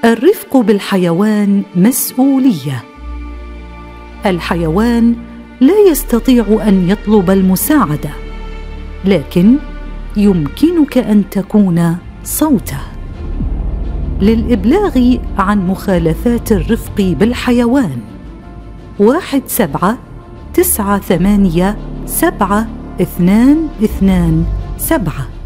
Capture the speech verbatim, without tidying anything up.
الرفق بالحيوان مسؤولية. الحيوان لا يستطيع أن يطلب المساعدة، لكن يمكنك أن تكون صوته للإبلاغ عن مخالفات الرفق بالحيوان. واحد سبعة تسعة ثمانية سبعة اثنان اثنان سبعة.